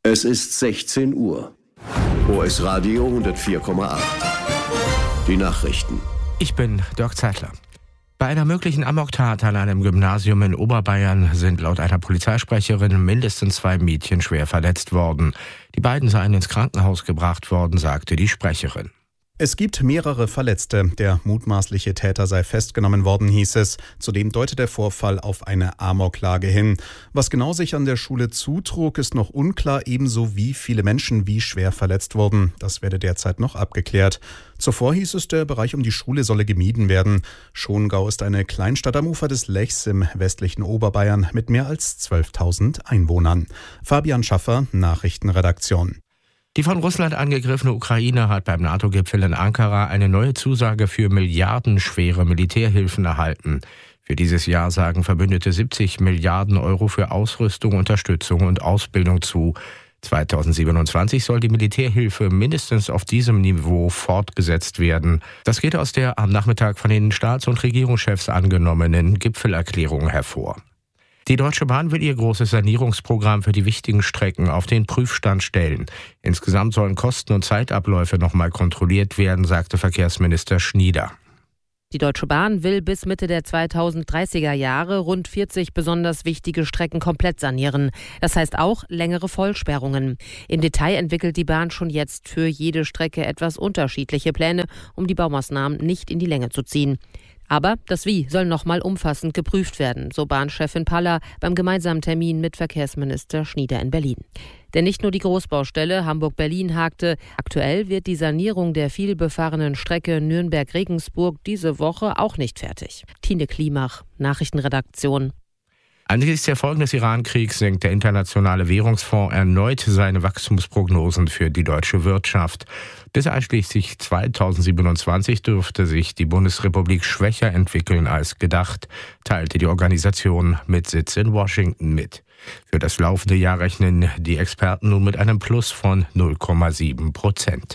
Es ist 16 Uhr. OS Radio 104,8. Die Nachrichten. Ich bin Dirk Zeitler. Bei einer möglichen Amoktat an einem Gymnasium in Oberbayern sind laut einer Polizeisprecherin mindestens 2 Mädchen schwer verletzt worden. Die beiden seien ins Krankenhaus gebracht worden, sagte die Sprecherin. Es gibt mehrere Verletzte. Der mutmaßliche Täter sei festgenommen worden, hieß es. Zudem deutet der Vorfall auf eine Amoklage hin. Was genau sich an der Schule zutrug, ist noch unklar, ebenso wie viele Menschen wie schwer verletzt wurden. Das werde derzeit noch abgeklärt. Zuvor hieß es, der Bereich um die Schule solle gemieden werden. Schongau ist eine Kleinstadt am Ufer des Lechs im westlichen Oberbayern mit mehr als 12.000 Einwohnern. Fabian Schaffer, Nachrichtenredaktion. Die von Russland angegriffene Ukraine hat beim NATO-Gipfel in Ankara eine neue Zusage für milliardenschwere Militärhilfen erhalten. Für dieses Jahr sagen Verbündete 70 Milliarden Euro für Ausrüstung, Unterstützung und Ausbildung zu. 2027 soll die Militärhilfe mindestens auf diesem Niveau fortgesetzt werden. Das geht aus der am Nachmittag von den Staats- und Regierungschefs angenommenen Gipfelerklärung hervor. Die Deutsche Bahn will ihr großes Sanierungsprogramm für die wichtigen Strecken auf den Prüfstand stellen. Insgesamt sollen Kosten und Zeitabläufe nochmal kontrolliert werden, sagte Verkehrsminister Schnieder. Die Deutsche Bahn will bis Mitte der 2030er Jahre rund 40 besonders wichtige Strecken komplett sanieren. Das heißt auch längere Vollsperrungen. Im Detail entwickelt die Bahn schon jetzt für jede Strecke etwas unterschiedliche Pläne, um die Baumaßnahmen nicht in die Länge zu ziehen. Aber das Wie soll nochmal umfassend geprüft werden, so Bahnchefin Paller beim gemeinsamen Termin mit Verkehrsminister Schnieder in Berlin. Denn nicht nur die Großbaustelle Hamburg-Berlin hakte. Aktuell wird die Sanierung der vielbefahrenen Strecke Nürnberg-Regensburg diese Woche auch nicht fertig. Tine Klimach, Nachrichtenredaktion. Angesichts der Folgen des Iran-Kriegs senkt der Internationale Währungsfonds erneut seine Wachstumsprognosen für die deutsche Wirtschaft. Bis einschließlich 2027 dürfte sich die Bundesrepublik schwächer entwickeln als gedacht, teilte die Organisation mit Sitz in Washington mit. Für das laufende Jahr rechnen die Experten nun mit einem Plus von 0,7%.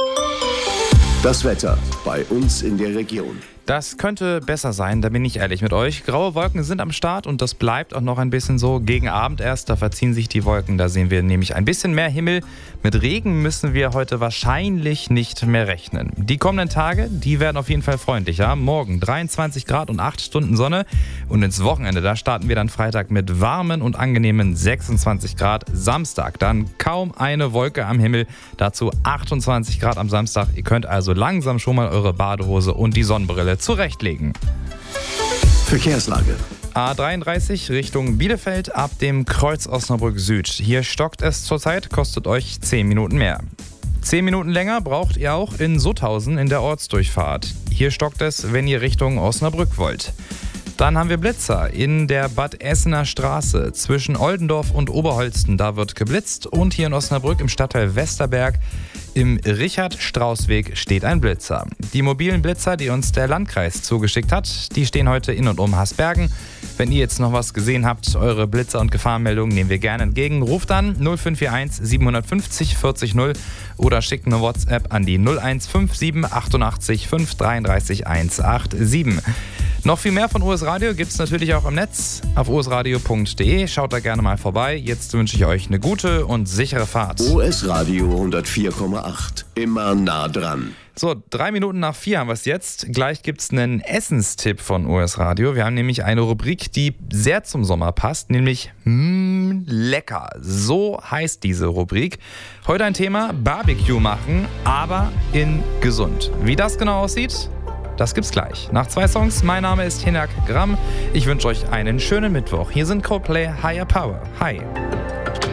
Das Wetter bei uns in der Region. Das könnte besser sein, da bin ich ehrlich mit euch. Graue Wolken sind am Start und das bleibt auch noch ein bisschen so. Gegen Abend erst, da verziehen sich die Wolken. Da sehen wir nämlich ein bisschen mehr Himmel. Mit Regen müssen wir heute wahrscheinlich nicht mehr rechnen. Die kommenden Tage, die werden auf jeden Fall freundlicher. Morgen 23 Grad und 8 Stunden Sonne. Und ins Wochenende, da starten wir dann Freitag mit warmen und angenehmen 26 Grad. Samstag dann kaum eine Wolke am Himmel. Dazu 28 Grad am Samstag. Ihr könnt also langsam schon mal eure Badehose und die Sonnenbrille zurechtlegen. Verkehrslage. A33 Richtung Bielefeld ab dem Kreuz Osnabrück Süd. Hier stockt es zurzeit, kostet euch 10 Minuten mehr. 10 Minuten länger braucht ihr auch in Sutthausen in der Ortsdurchfahrt. Hier stockt es, wenn ihr Richtung Osnabrück wollt. Dann haben wir Blitzer in der Bad Essener Straße zwischen Oldendorf und Oberholsten. Da wird geblitzt und hier in Osnabrück im Stadtteil Westerberg im Richard-Strauß-Weg steht ein Blitzer. Die mobilen Blitzer, die uns der Landkreis zugeschickt hat, die stehen heute in und um Hasbergen. Wenn ihr jetzt noch was gesehen habt, eure Blitzer- und Gefahrenmeldungen nehmen wir gerne entgegen. Ruft an 0541 750 40 0 oder schickt eine WhatsApp an die 0157 88 533 187. Noch viel mehr von US Radio gibt es natürlich auch im Netz auf osradio.de. Schaut da gerne mal vorbei. Jetzt wünsche ich euch eine gute und sichere Fahrt. OS Radio 104,8. Immer nah dran. So, 3 Minuten nach 4 haben wir es jetzt. Gleich gibt es einen Essenstipp von US Radio. Wir haben nämlich eine Rubrik, die sehr zum Sommer passt, nämlich lecker. So heißt diese Rubrik. Heute ein Thema, Barbecue machen, aber in gesund. Wie das genau aussieht? Das gibt's gleich. Nach 2 Songs. Mein Name ist Hinak Gramm. Ich wünsche euch einen schönen Mittwoch. Hier sind Coldplay Higher Power. Hi.